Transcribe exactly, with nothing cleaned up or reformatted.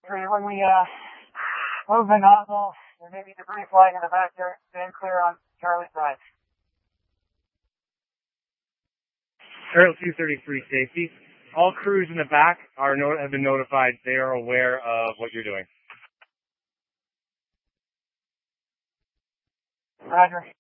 three, when we uh, move the nozzle, there may be debris flying in the back there. Stand clear on Charlie side. Aerial two thirty-three safety. All crews in the back are no- have been notified. They are aware of what you're doing. Roger.